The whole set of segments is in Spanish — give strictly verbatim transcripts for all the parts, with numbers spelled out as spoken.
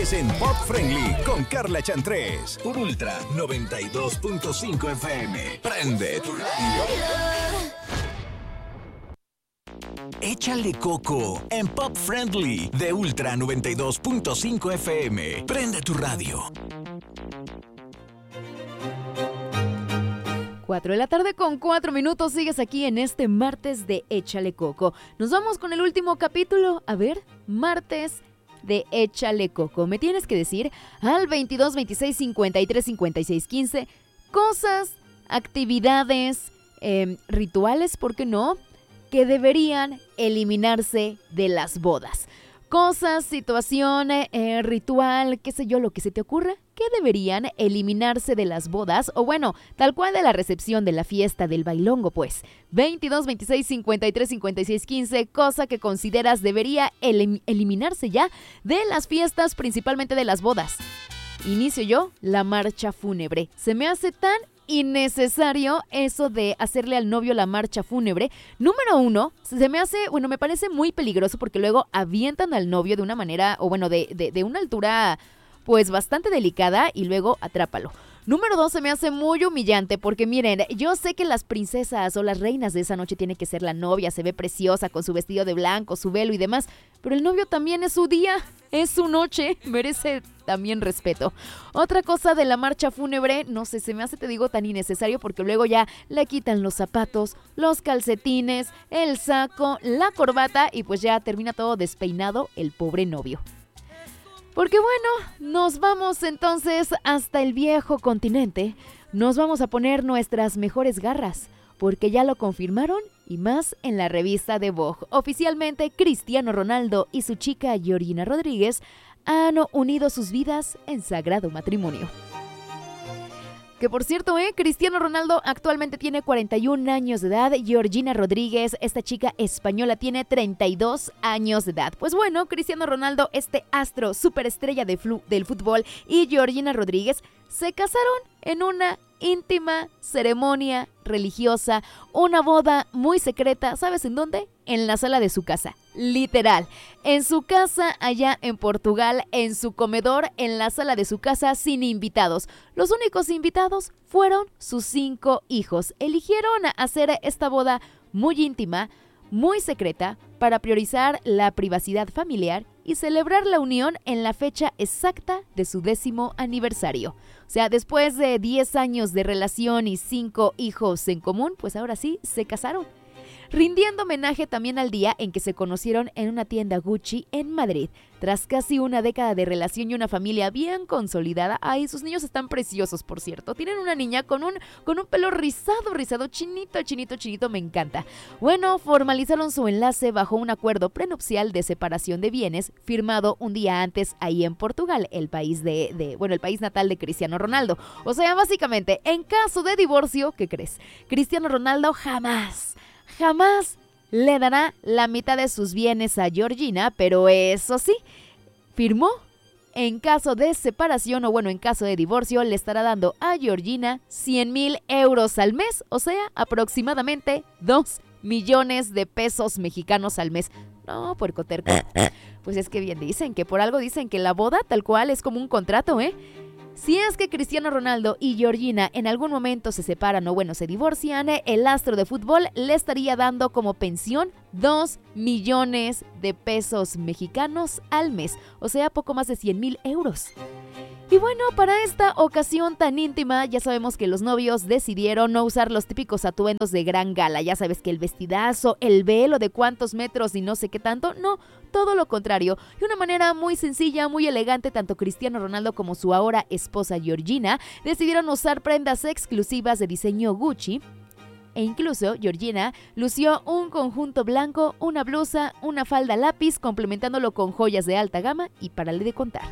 Sigues en Pop Friendly con Carla Chantrés por Ultra noventa y dos punto cinco F M. Prende tu radio. Échale coco en Pop Friendly de Ultra noventa y dos punto cinco F M. Prende tu radio. cuatro de la tarde con cuatro minutos, sigues aquí en este martes de Échale Coco. Nos vamos con el último capítulo, a ver, martes de Échale Coco. Me tienes que decir al veintidós veintiséis cincuenta y tres cincuenta y seis quince cosas, actividades, eh, rituales, ¿por qué no?, que deberían eliminarse de las bodas. Cosas, situación, eh, ritual, qué sé yo, lo que se te ocurra, que deberían eliminarse de las bodas, o bueno, tal cual de la recepción, de la fiesta, del bailongo, pues. veintidós veintiséis cincuenta y tres cincuenta y seis quince, cosa que consideras debería elim- eliminarse ya de las fiestas, principalmente de las bodas. Inicio yo, la marcha fúnebre. Se me hace tan innecesario eso de hacerle al novio la marcha fúnebre. Número uno, se me hace, bueno, me parece muy peligroso porque luego avientan al novio de una manera, o bueno, de, de, de una altura pues bastante delicada y luego atrápalo. Número dos, se me hace muy humillante porque miren, yo sé que las princesas o las reinas de esa noche tiene que ser la novia, se ve preciosa con su vestido de blanco, su velo y demás, pero el novio también es su día, es su noche, merece también respeto. Otra cosa de la marcha fúnebre, no sé, se me hace, te digo, tan innecesario porque luego ya le quitan los zapatos, los calcetines, el saco, la corbata y pues ya termina todo despeinado el pobre novio. Porque bueno, nos vamos entonces hasta el viejo continente, nos vamos a poner nuestras mejores garras, porque ya lo confirmaron y más en la revista de Vogue. Oficialmente, Cristiano Ronaldo y su chica Georgina Rodríguez han unido sus vidas en sagrado matrimonio. Que por cierto, ¿eh? Cristiano Ronaldo actualmente tiene cuarenta y un años de edad. Georgina Rodríguez, esta chica española, tiene treinta y dos años de edad. Pues bueno, Cristiano Ronaldo, este astro superestrella de flu- del fútbol, y Georgina Rodríguez se casaron en una íntima ceremonia religiosa, una boda muy secreta. ¿Sabes en dónde? En la sala de su casa, literal, en su casa allá en Portugal, en su comedor, en la sala de su casa, sin invitados. Los únicos invitados fueron sus cinco hijos. Eligieron hacer esta boda muy íntima, muy secreta, para priorizar la privacidad familiar y celebrar la unión en la fecha exacta de su décimo aniversario. O sea, después de diez años de relación y cinco hijos en común, pues ahora sí, se casaron. Rindiendo homenaje también al día en que se conocieron en una tienda Gucci en Madrid. Tras casi una década de relación y una familia bien consolidada, ay, sus niños están preciosos, por cierto. Tienen una niña con un, con un pelo rizado, rizado, chinito, chinito, chinito, me encanta. Bueno, formalizaron su enlace bajo un acuerdo prenupcial de separación de bienes, firmado un día antes ahí en Portugal, el país de, de, bueno, el país natal de Cristiano Ronaldo. O sea, básicamente, en caso de divorcio, ¿qué crees? Cristiano Ronaldo jamás... Jamás le dará la mitad de sus bienes a Georgina, pero eso sí, firmó, en caso de separación o bueno, en caso de divorcio, le estará dando a Georgina cien mil euros al mes, o sea, aproximadamente dos millones de pesos mexicanos al mes. No, puercoterco. Pues es que bien dicen, que por algo dicen que la boda tal cual es como un contrato, ¿eh? Si es que Cristiano Ronaldo y Georgina en algún momento se separan o bueno, se divorcian, el astro de fútbol le estaría dando como pensión dos millones de pesos mexicanos al mes, o sea, poco más de cien mil euros. Y bueno, para esta ocasión tan íntima, ya sabemos que los novios decidieron no usar los típicos atuendos de gran gala. Ya sabes que el vestidazo, el velo de cuántos metros y no sé qué tanto, no, todo lo contrario. De una manera muy sencilla, muy elegante, tanto Cristiano Ronaldo como su ahora esposa Georgina decidieron usar prendas exclusivas de diseño Gucci. E incluso Georgina lució un conjunto blanco, una blusa, una falda lápiz, complementándolo con joyas de alta gama y párale de contar.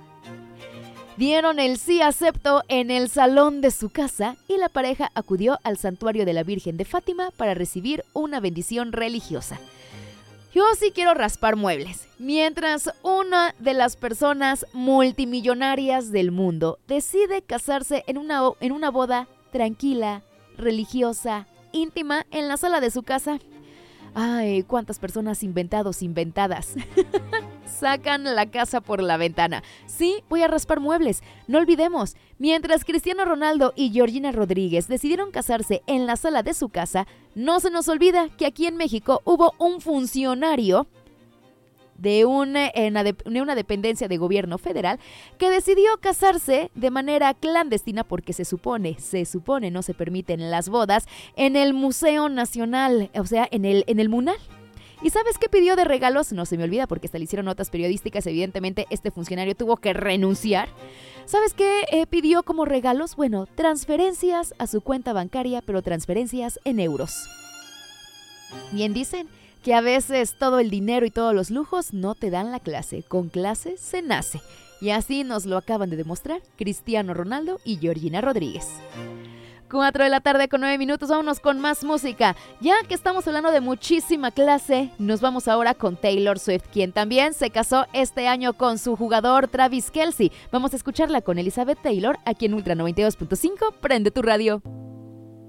Dieron el sí acepto en el salón de su casa y la pareja acudió al santuario de la Virgen de Fátima para recibir una bendición religiosa. Yo sí quiero raspar muebles. Mientras una de las personas multimillonarias del mundo decide casarse en una, en una boda tranquila, religiosa, íntima, en la sala de su casa. Ay, cuántas personas inventados, inventadas. sacan la casa por la ventana. Sí, voy a raspar muebles. No olvidemos, mientras Cristiano Ronaldo y Georgina Rodríguez decidieron casarse en la sala de su casa, no se nos olvida que aquí en México hubo un funcionario de una, de una dependencia de gobierno federal que decidió casarse de manera clandestina porque se supone, se supone no se permiten las bodas en el Museo Nacional, o sea, en el, en el MUNAL. ¿Y sabes qué pidió de regalos? No se me olvida porque hasta le hicieron notas periodísticas, evidentemente este funcionario tuvo que renunciar. ¿Sabes qué eh, pidió como regalos? Bueno, transferencias a su cuenta bancaria, pero transferencias en euros. Bien dicen que a veces todo el dinero y todos los lujos no te dan la clase, con clase se nace. Y así nos lo acaban de demostrar Cristiano Ronaldo y Georgina Rodríguez. cuatro de la tarde con nueve minutos, vámonos con más música. Ya que estamos hablando de muchísima clase, nos vamos ahora con Taylor Swift, quien también se casó este año con su jugador Travis Kelce. Vamos a escucharla con Elizabeth Taylor aquí en Ultra noventa y dos punto cinco, Prende tu radio.